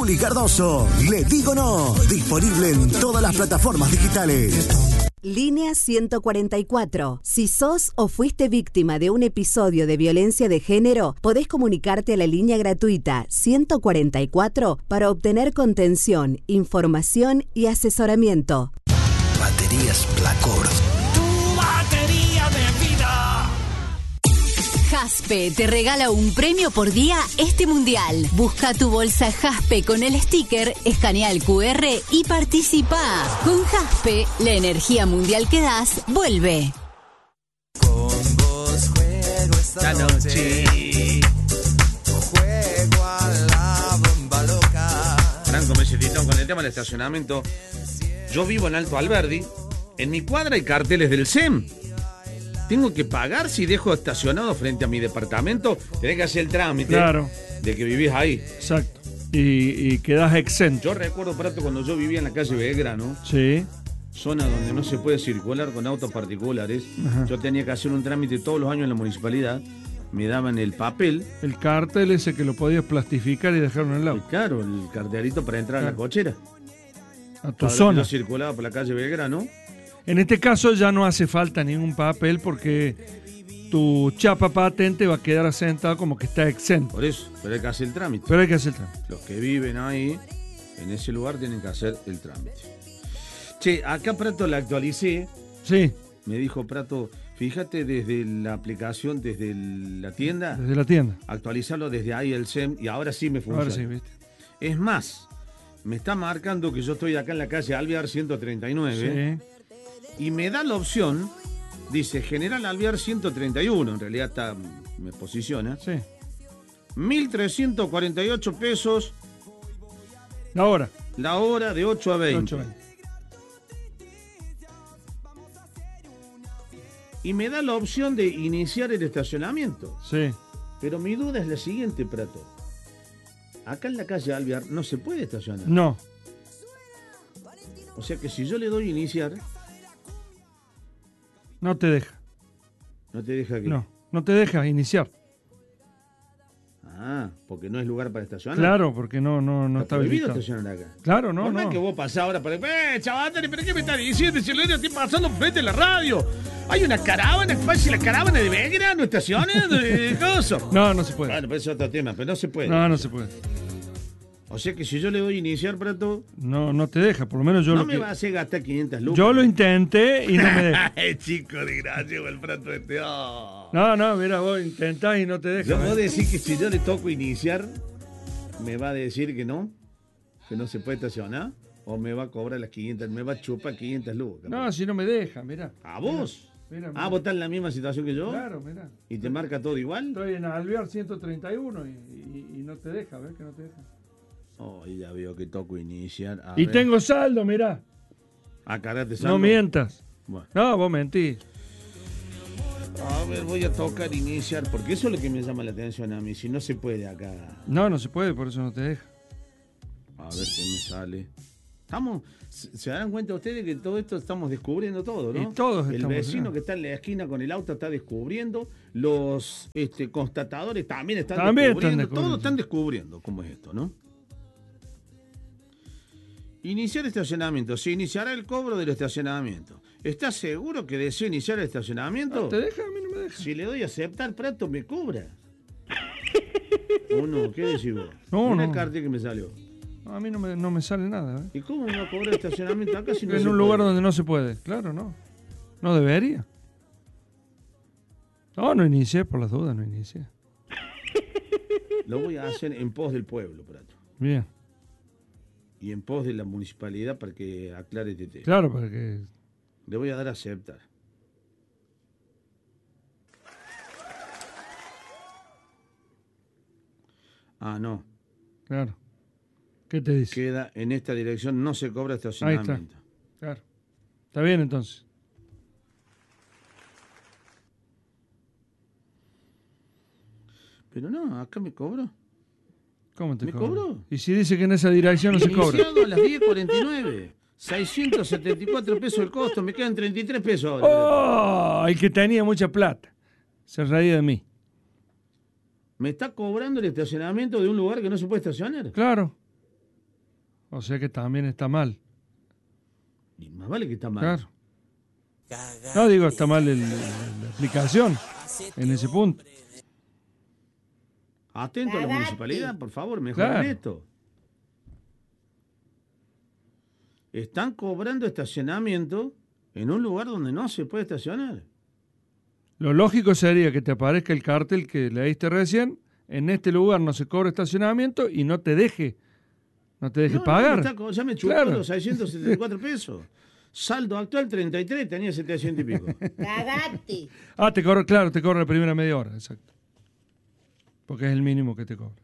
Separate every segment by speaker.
Speaker 1: Juli Cardoso. Le digo no. Disponible en todas las plataformas digitales.
Speaker 2: Línea 144. Si sos o fuiste víctima de un episodio de violencia de género, podés comunicarte a la línea gratuita 144 para obtener contención, información y asesoramiento.
Speaker 1: Baterías Placor.
Speaker 3: Tu batería de vida.
Speaker 4: Jaspe te regala un premio por día este mundial. Busca tu bolsa Jaspe con el sticker, escanea el QR y participa. Con Jaspe, la energía mundial que das vuelve.
Speaker 5: Con vos juego esta noche. Juego a la bomba loca.
Speaker 6: Franco Mesetito, con el tema del estacionamiento. Yo vivo en Alto Alberdi. En mi cuadra hay carteles del SEM. Tengo que pagar si dejo estacionado frente a mi departamento. Tenés que hacer el trámite de que vivís ahí.
Speaker 7: Exacto. Y quedás exento.
Speaker 6: Yo recuerdo, Prato, cuando yo vivía en la calle Belgrano.
Speaker 7: Sí.
Speaker 6: Zona donde no se puede circular con autos particulares.
Speaker 7: Ajá.
Speaker 6: Yo tenía que hacer un trámite todos los años en la municipalidad. Me daban el papel.
Speaker 7: El cartel ese que lo podías plastificar y dejarlo en el lado.
Speaker 6: Claro, el cartelito para entrar a la cochera.
Speaker 7: A tu zona.
Speaker 6: Yo circulaba por la calle Belgrano.
Speaker 7: En este caso ya no hace falta ningún papel porque tu chapa patente va a quedar asentado como que está exento.
Speaker 6: Por eso, pero hay que hacer el trámite.
Speaker 7: Pero hay que hacer el trámite.
Speaker 6: Los que viven ahí, en ese lugar, tienen que hacer el trámite. Che, acá Prato la actualicé.
Speaker 7: Sí.
Speaker 6: Me dijo Prato, fíjate desde la aplicación, desde la tienda.
Speaker 7: Desde la tienda.
Speaker 6: Actualizarlo desde ahí el SEM y ahora sí me funciona.
Speaker 7: Ahora sí, ¿viste?
Speaker 6: Es más, me está marcando que yo estoy acá en la calle Alvear 139.
Speaker 7: Sí.
Speaker 6: Y me da la opción, dice General Alvear 131, en realidad me posiciona.
Speaker 7: Sí.
Speaker 6: 1.348 pesos.
Speaker 7: La hora.
Speaker 6: La hora de 8 a 20.
Speaker 7: 8 a 20.
Speaker 6: Y me da la opción de iniciar el estacionamiento.
Speaker 7: Sí.
Speaker 6: Pero mi duda es la siguiente, Prato. Acá en la calle Alvear no se puede estacionar.
Speaker 7: No.
Speaker 6: O sea que si yo le doy iniciar...
Speaker 7: No te deja.
Speaker 6: ¿No te deja que?
Speaker 7: No te deja iniciar.
Speaker 6: Ah, porque no es lugar para estacionar.
Speaker 7: Claro, porque no está
Speaker 6: prohibido
Speaker 7: habilitado.
Speaker 6: estacionar acá.
Speaker 7: Claro, no.
Speaker 6: Es que vos pasás ahora para... chaval, ¿pero qué me estás diciendo? Si lo estoy pasando frente a la radio. Hay una caravana, pase la caravana de Belgrano, estaciones, de cosas.
Speaker 7: No se puede.
Speaker 6: Bueno, pero eso es otro tema, pero no se puede.
Speaker 7: No se puede.
Speaker 6: O sea que si yo le doy iniciar, Prato...
Speaker 7: No te deja, por lo menos yo
Speaker 6: no
Speaker 7: lo
Speaker 6: me
Speaker 7: que...
Speaker 6: va a hacer gastar 500 lucas.
Speaker 7: Yo lo intenté y no me deja.
Speaker 6: Chico de gracia, el Prato este. Oh.
Speaker 7: No, mira, vos intentás y no te deja.
Speaker 6: Vos decís que si yo le toco iniciar, me va a decir que no se puede estacionar, o me va a cobrar las 500, me va a chupar 500 lucas.
Speaker 7: No, si no me deja, mira.
Speaker 6: ¿A vos?
Speaker 7: Mira.
Speaker 6: ¿Vos estás en la misma situación que yo?
Speaker 7: Claro, mira.
Speaker 6: ¿Y te marca todo igual?
Speaker 7: Estoy en Alvear 131 y no te deja, ¿ves que no te deja?
Speaker 6: Oh, y ya veo que toco iniciar.
Speaker 7: Y tengo saldo, mirá.
Speaker 6: Acá te saldo.
Speaker 7: No mientas.
Speaker 6: Bueno.
Speaker 7: No, vos mentís.
Speaker 6: A ver, voy a tocar iniciar, porque eso es lo que me llama la atención a mí. Si no se puede acá.
Speaker 7: No se puede, por eso no te deja.
Speaker 6: A ver qué me sale. ¿Se dan cuenta ustedes que todo esto estamos descubriendo todo, no?
Speaker 7: Y todos
Speaker 6: el vecino que está en la esquina con el auto está descubriendo, los constatadores también están descubriendo, todos están descubriendo cómo es esto, ¿no? Iniciar estacionamiento. Se iniciará el cobro del estacionamiento. ¿Estás seguro que desea iniciar el estacionamiento?
Speaker 7: ¿No te deja? A mí no me deja.
Speaker 6: Si le doy a aceptar, Prato me cobra. ¿O no? ¿Qué decís vos?
Speaker 7: No.
Speaker 6: Una carta que me salió.
Speaker 7: A mí no me sale nada.
Speaker 6: ¿Y cómo me va a cobrar estacionamiento acá si no se
Speaker 7: En un
Speaker 6: puede?
Speaker 7: lugar donde no se puede. Claro, no. No debería. No inicié, por las dudas, no inicié.
Speaker 6: Lo voy a hacer en pos del pueblo, Prato.
Speaker 7: Bien.
Speaker 6: Y en pos de la municipalidad para que aclare este tema.
Speaker 7: Claro, para que...
Speaker 6: Le voy a dar a aceptar. Ah, no.
Speaker 7: Claro. ¿Qué te dice?
Speaker 6: Queda en esta dirección, no se cobra estacionamiento.
Speaker 7: Ahí está. Claro. Está bien, entonces.
Speaker 6: Pero no, acá me cobró.
Speaker 7: ¿Cómo te
Speaker 6: ¿Me
Speaker 7: cobra?
Speaker 6: cobró?
Speaker 7: Y si dice que en esa dirección no se cobra.
Speaker 6: Iniciado a las 10:49. 674 pesos el costo, me quedan 33 pesos ahora.
Speaker 7: ¡Oh! El que tenía mucha plata. Se reía de mí.
Speaker 6: ¿Me está cobrando el estacionamiento de un lugar que no se puede estacionar?
Speaker 7: Claro. O sea que también está mal.
Speaker 6: Y más vale que está mal.
Speaker 7: Claro. No, digo, está mal la aplicación en ese punto.
Speaker 6: Atento a la municipalidad, por favor, mejoren
Speaker 7: Claro.
Speaker 6: esto. Están cobrando estacionamiento en un lugar donde no se puede estacionar.
Speaker 7: Lo lógico sería que te aparezca el cartel que leíste recién. En este lugar no se cobra estacionamiento y no te deje pagar.
Speaker 6: Ya me chupó
Speaker 7: Claro.
Speaker 6: los 674 pesos. Saldo actual 33, tenía 700 y pico.
Speaker 8: Cagate.
Speaker 7: Ah, te cobra la primera media hora, exacto. Porque es el mínimo que te cobra.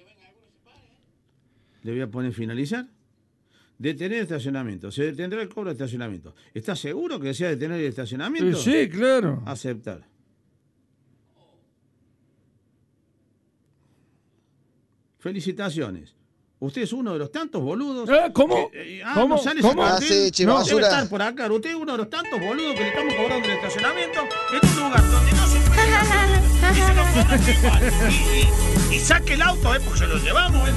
Speaker 6: Le voy a poner finalizar. Detener estacionamiento. Se detendrá el cobro de estacionamiento. ¿Estás seguro que desea detener el estacionamiento?
Speaker 7: Sí, claro.
Speaker 6: Aceptar. Felicitaciones. Usted es uno de los tantos boludos.
Speaker 7: ¿Cómo?
Speaker 6: ¿Cómo? ¿No sale ese
Speaker 7: ¿Cómo?
Speaker 6: cartel?
Speaker 9: Ah, sí, che,
Speaker 6: No,
Speaker 9: basura.
Speaker 6: debe estar por acá. Usted es uno de los tantos boludos que le estamos cobrando el estacionamiento en un lugar donde no se puede estacionar y se lo cobran igual. Y saque el auto, porque se lo llevamos.